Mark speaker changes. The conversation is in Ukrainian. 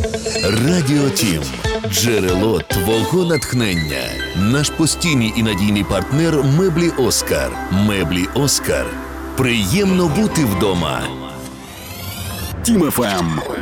Speaker 1: Радіо Тім. Джерело твого натхнення. Наш постійний і надійний партнер меблі Оскар. Меблі Оскар. Приємно бути вдома.
Speaker 2: Тім ФМ.